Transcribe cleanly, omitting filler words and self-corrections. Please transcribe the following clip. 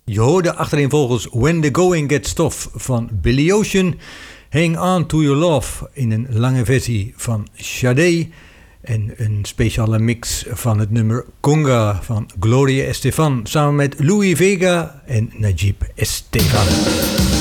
Je hoorde achtereenvolgens When the Going Gets Tough van Billy Ocean, Hang On To Your Love in een lange versie van Sade en een speciale mix van het nummer Conga van Gloria Estefan samen met Louis Vega en Najib Esteban.